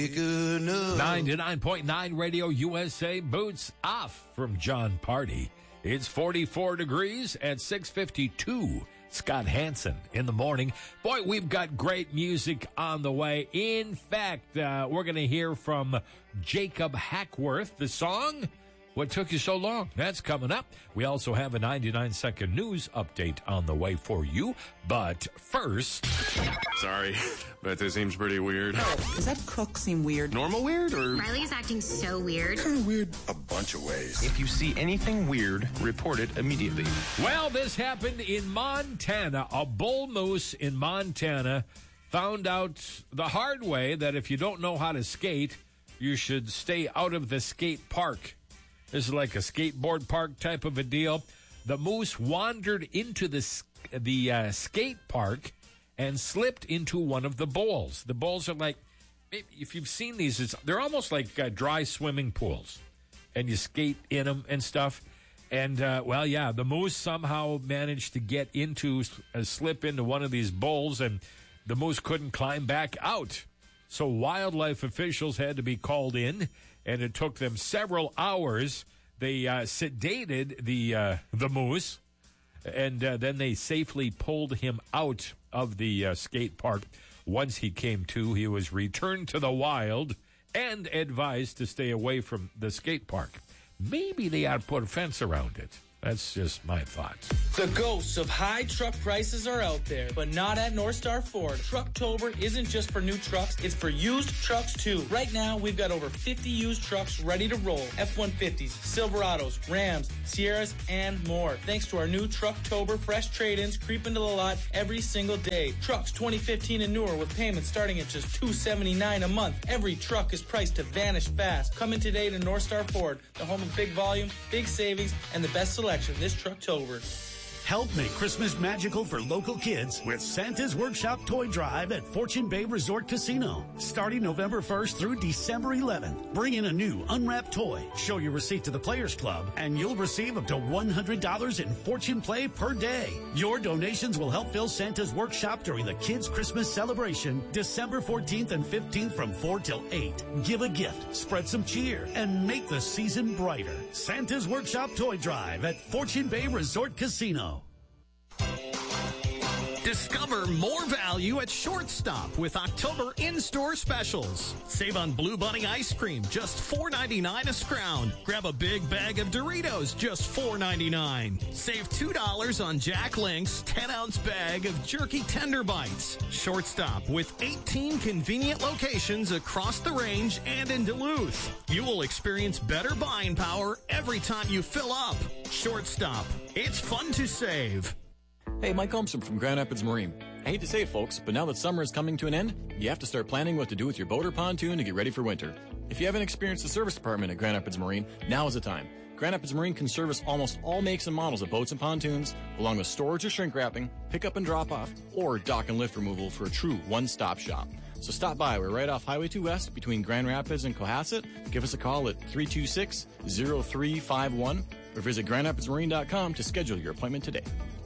99.9 Radio USA boots off from John Party. It's 44 degrees at 6:52. Scott Hansen in the morning. Boy, we've got great music on the way. In fact, we're going to hear from Jacob Hackworth. The song, What Took You So Long? That's coming up. We also have a 99-second news update on the way for you. But first... Sorry, but this seems pretty weird. Does that cook seem weird? Normal weird, or...? Riley's acting so weird. Kind of weird a bunch of ways. If you see anything weird, report it immediately. Well, this happened in Montana. A bull moose in Montana found out the hard way that if you don't know how to skate, you should stay out of the skate park. This is like a skateboard park type of a deal. The moose wandered into the skate park and slipped into one of the bowls. The bowls are like, if you've seen these, they're almost like dry swimming pools. And you skate in them and stuff. And, the moose somehow managed to slip into one of these bowls, and the moose couldn't climb back out. So wildlife officials had to be called in, and it took them several hours. They sedated the moose, and then they safely pulled him out of the skate park. Once he came to, he was returned to the wild and advised to stay away from the skate park. Maybe they ought to put a fence around it. That's just my thoughts. The ghosts of high truck prices are out there, but not at North Star Ford. Trucktober isn't just for new trucks, it's for used trucks too. Right now, we've got over 50 used trucks ready to roll. F-150s, Silverados, Rams, Sierras, and more. Thanks to our new Trucktober fresh trade-ins creeping to the lot every single day. Trucks 2015 and newer with payments starting at just $279 a month. Every truck is priced to vanish fast. Come in today to North Star Ford, the home of big volume, big savings, and the best selection this Trucktober. Help make Christmas magical for local kids with Santa's Workshop Toy Drive at Fortune Bay Resort Casino. Starting November 1st through December 11th. Bring in a new unwrapped toy, show your receipt to the Players Club, and you'll receive up to $100 in Fortune Play per day. Your donations will help fill Santa's Workshop during the Kids Christmas celebration, December 14th and 15th from 4 till 8. Give a gift, spread some cheer, and make the season brighter. Santa's Workshop Toy Drive at Fortune Bay Resort Casino. Discover more value at Shortstop with October in-store specials. Save on Blue Bunny ice cream, just $4.99 a scrounge. Grab a big bag of Doritos, just $4.99. Save $2 on Jack Link's 10-ounce bag of jerky tender bites. Shortstop with 18 convenient locations across the range and in Duluth. You will experience better buying power every time you fill up. Shortstop. It's fun to save. Hey, Mike Holmstrom from Grand Rapids Marine. I hate to say it, folks, but now that summer is coming to an end, you have to start planning what to do with your boat or pontoon to get ready for winter. If you haven't experienced the service department at Grand Rapids Marine, now is the time. Grand Rapids Marine can service almost all makes and models of boats and pontoons, along with storage or shrink wrapping, pick-up and drop-off, or dock and lift removal for a true one-stop shop. So stop by. We're right off Highway 2 West between Grand Rapids and Cohasset. Give us a call at 326-0351 or visit GrandRapidsMarine.com to schedule your appointment today.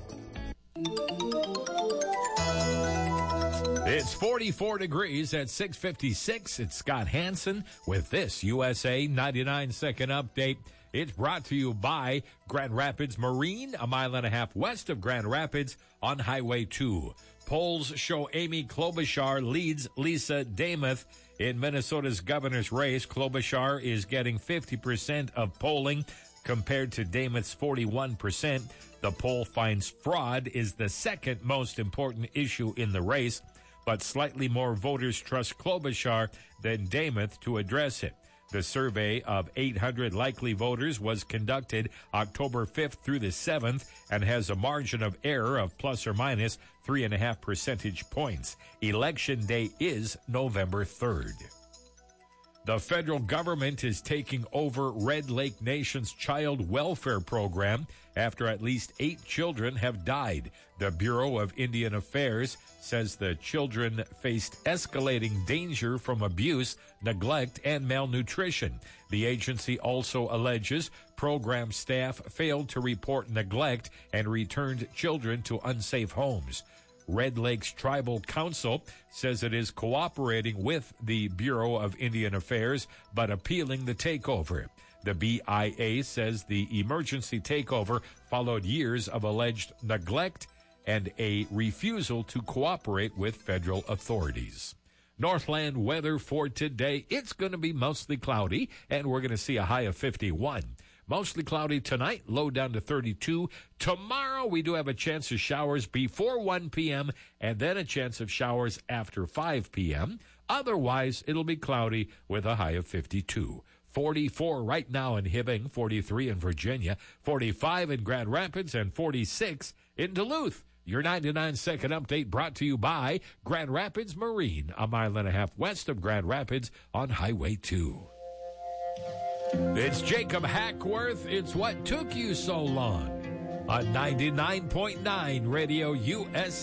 It's 44 degrees at 6:56. It's Scott Hansen with this USA 99-second update. It's brought to you by Grand Rapids Marine, a mile and a half west of Grand Rapids on Highway 2. Polls show Amy Klobuchar leads Lisa Demuth in Minnesota's governor's race. Klobuchar is getting 50% of polling compared to Demuth's 41%. The poll finds fraud is the second most important issue in the race, but slightly more voters trust Klobuchar than Demuth to address it. The survey of 800 likely voters was conducted October 5th through the 7th and has a margin of error of plus or minus 3.5 percentage points. Election day is November 3rd. The federal government is taking over Red Lake Nation's child welfare program after at least 8 children have died. The Bureau of Indian Affairs says the children faced escalating danger from abuse, neglect, and malnutrition. The agency also alleges program staff failed to report neglect and returned children to unsafe homes. Red Lakes Tribal Council says it is cooperating with the Bureau of Indian Affairs, but appealing the takeover. The BIA says the emergency takeover followed years of alleged neglect and a refusal to cooperate with federal authorities. Northland weather for today. It's going to be mostly cloudy, and we're going to see a high of 51. Mostly cloudy tonight, low down to 32. Tomorrow, we do have a chance of showers before 1 p.m. and then a chance of showers after 5 p.m. Otherwise, it'll be cloudy with a high of 52. 44 right now in Hibbing, 43 in Virginia, 45 in Grand Rapids, and 46 in Duluth. Your 99-second update brought to you by Grand Rapids Marine, a mile and a half west of Grand Rapids on Highway 2. It's Jacob Hackworth. It's What Took You So Long on 99.9 Radio USA.